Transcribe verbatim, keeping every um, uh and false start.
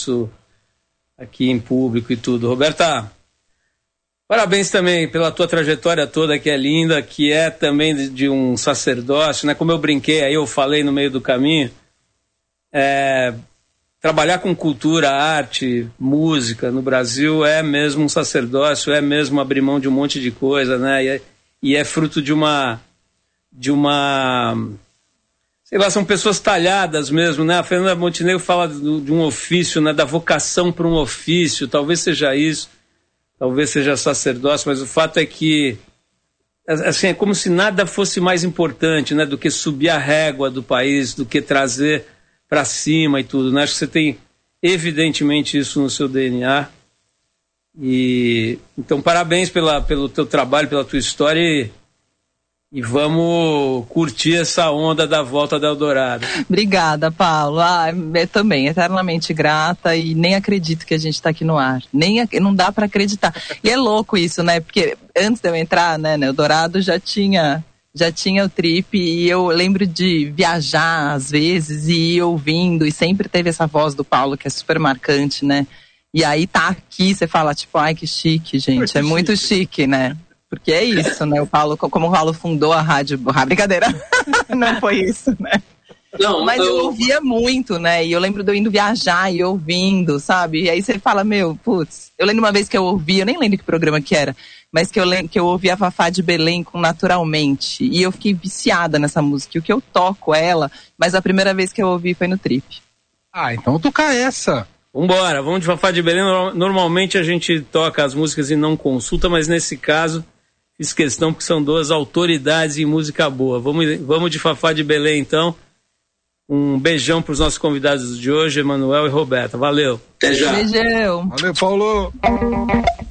isso aqui em público e tudo. Roberta, parabéns também pela tua trajetória toda, que é linda, que é também de, de um sacerdócio, né? Como eu brinquei, aí eu falei no meio do caminho, é, trabalhar com cultura, arte, música no Brasil é mesmo um sacerdócio, é mesmo abrir mão de um monte de coisa, né? E é, e é fruto de uma, de uma, sei lá, são pessoas talhadas mesmo, né? A Fernanda Montenegro fala do, de um ofício, né? Da vocação para um ofício, talvez seja isso. Talvez seja sacerdócio, mas o fato é que assim, é como se nada fosse mais importante, né, do que subir a régua do país, do que trazer para cima e tudo, né? Acho que você tem evidentemente isso no seu D N A. E então parabéns pela, pelo teu trabalho, pela tua história e, e vamos curtir essa onda da volta da Eldorado. Obrigada, Paulo. Ah, eu também, eternamente grata e nem acredito que a gente está aqui no ar. Nem, não dá para acreditar. E é louco isso, né? Porque antes de eu entrar, né, no Eldorado já tinha, já tinha o Trip e eu lembro de viajar às vezes e ir ouvindo e sempre teve essa voz do Paulo que é super marcante, né? E aí tá aqui, você fala tipo, ai que chique, gente. Que é chique. Muito chique, né? Porque é isso, né? O Paulo, como o Paulo fundou a rádio... Ah, brincadeira. Não foi isso, né? Não, mas eu... eu ouvia muito, né? E eu lembro de eu indo viajar e ouvindo, sabe? E aí você fala, meu, putz... Eu lembro uma vez que eu ouvi, eu nem lembro que programa que era, mas que eu lembro que eu ouvi a Fafá de Belém com Naturalmente. E eu fiquei viciada nessa música. E o que eu toco ela, mas a primeira vez que eu ouvi foi no Trip. Ah, então toca essa. Vambora, vamos de Fafá de Belém. Normalmente a gente toca as músicas e não consulta, mas nesse caso... Fiz questão porque são duas autoridades em música boa. Vamos, vamos de Fafá de Belém, então. Um beijão para os nossos convidados de hoje, Emanuel e Roberta. Valeu. Até já. Beijão. Valeu, Paulo.